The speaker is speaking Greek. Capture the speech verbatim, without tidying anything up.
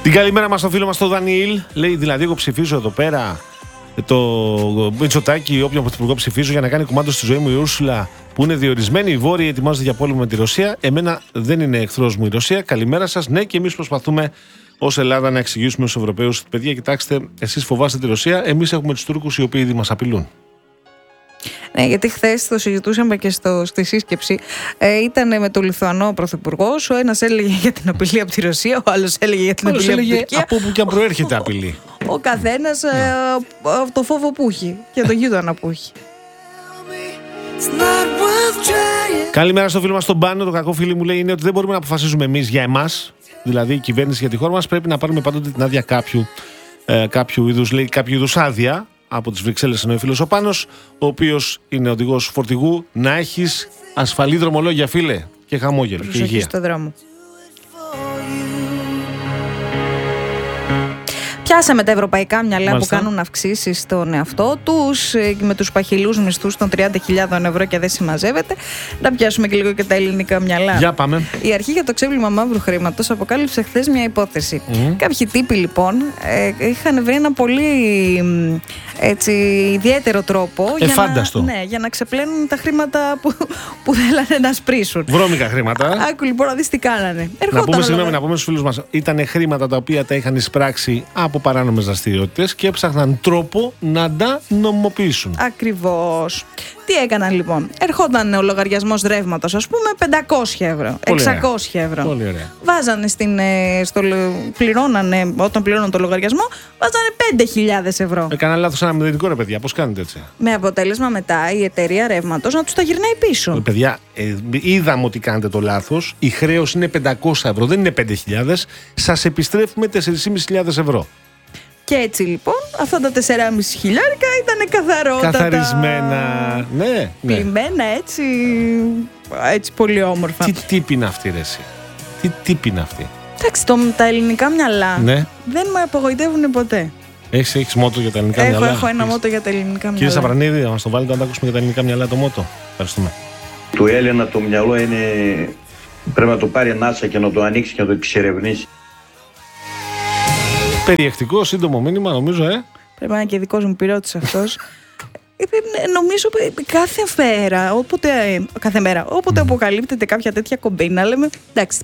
Την καλημέρα μας στο φίλο μας τον Δανιήλ. Λέει δηλαδή, εγώ ψηφίζω εδώ πέρα το Μητσοτάκη, όποιον πρωθυπουργό ψηφίζω για να κάνει κουμάντο στη ζωή μου η Ούρσουλα που είναι διορισμένη. Οι Βόρειοι ετοιμάζονται για πόλεμο με τη Ρωσία. Εμένα δεν είναι εχθρός μου η Ρωσία. Καλημέρα σας. Ναι, και εμείς προσπαθούμε ως Ελλάδα να εξηγήσουμε στους Ευρωπαίους. Παιδιά, κοιτάξτε, εσείς φοβάστε τη Ρωσία. Εμείς έχουμε τους Τούρκους οι οποίοι ήδη μας απειλούν. Ναι, γιατί χθες το συζητούσαμε και στο, στη σύσκεψη. Ε, ήταν με τον Λιθουανό πρωθυπουργό. Ο ένας έλεγε για την απειλή από τη Ρωσία, ο άλλος έλεγε για την απειλή από την Τουρκία. Από όπου και αν προέρχεται απειλή. Ο καθένας ε, από το φόβο που έχει και το γείτονα που έχει. Καλημέρα στο φίλο μας τον Πάνο. Το κακό φίλο μου λέει είναι ότι δεν μπορούμε να αποφασίζουμε εμείς για εμάς. Δηλαδή η κυβέρνηση για τη χώρα μας πρέπει να πάρουμε πάντοτε την άδεια κάποιου, ε, κάποιου είδους, λέει, κάποιου είδους άδεια. Από τις Βρυξέλλες εννοεί ο φίλος ο Πάνος, ο οποίος είναι οδηγός φορτηγού. Να έχεις ασφαλή δρομολόγια, φίλε, και χαμόγελο και υγεία. Στο δρόμο. Πιάσαμε τα ευρωπαϊκά μυαλά. Μάλιστα. Που κάνουν αυξήσεις στον εαυτό τους με τους παχυλούς μισθούς των τριάντα χιλιάδες ευρώ και δεν συμμαζεύεται. Να πιάσουμε και λίγο και τα ελληνικά μυαλά. Για πάμε. Η αρχή για το ξέπλυμα μαύρου χρήματος αποκάλυψε χθες μια υπόθεση. Mm. Κάποιοι τύποι λοιπόν ε, είχαν βρει ένα πολύ έτσι, ιδιαίτερο τρόπο Εφάνταστο. Για να, ναι, για να ξεπλένουν τα χρήματα που, που θέλανε να σπρίσουν. Βρώμικα χρήματα. Άκου λοιπόν να δεις τι κάνανε. Να πούμε, συγγνώμη, να πούμε στους φίλους μας, ήταν χρήματα τα οποία τα είχαν εισπράξει από παράνομες δραστηριότητες και έψαχναν τρόπο να τα νομιμοποιήσουν. Ακριβώς. Τι έκαναν λοιπόν? Ερχόταν ο λογαριασμός ρεύματος, ας πούμε, πεντακόσια ευρώ, πολύ εξακόσια ευρώ. Πολύ ωραία. Βάζανε στην, στο, πληρώνανε, όταν πληρώναν το λογαριασμό, βάζανε πέντε χιλιάδες ευρώ. Έκανα λάθος ένα μηδενικό, ρε παιδιά, πώς κάνετε έτσι? Με αποτέλεσμα μετά η εταιρεία ρεύματος να τους τα γυρνάει πίσω. Ε, παιδιά, ε, είδαμε ότι κάνετε το λάθος. Η χρέωση είναι πεντακόσια ευρώ, δεν είναι πέντε χιλιάδες. Σας επιστρέφουμε τέσσερις χιλιάδες πεντακόσια ευρώ. Και έτσι λοιπόν, αυτά τα τεσσεράμισι χιλιάρικα ήταν καθαρότατα. Καθαρισμένα, ναι. Πλημμένα έτσι, έτσι πολύ όμορφα. Τι τύπη είναι αυτή, ρε εσύ? Τι τύπη είναι αυτή? Εντάξει, τα ελληνικά μυαλά, ναι, δεν με απογοητεύουν ποτέ. Έχεις, έχεις μότο για τα ελληνικά έχω, μυαλά? Έχω ένα έχεις... μότο για τα ελληνικά μυαλά. Κύριε Σαπρανίδη, να μας το βάλετε να τα ακούσουμε για τα ελληνικά μυαλά το μότο. Ευχαριστούμε. Του Έλληνα το μυαλό είναι... πρέπει να το πάρει ανάσα και να το ανοίξει και να το εξερευνήσει. Περιεκτικό, σύντομο μήνυμα, νομίζω, ε. Πρέπει να είναι και δικός μου πυρώτης αυτός. Νομίζω κάθε μέρα, όποτε, κάθε μέρα, όποτε mm. αποκαλύπτεται κάποια τέτοια κομπίνα, λέμε εντάξει,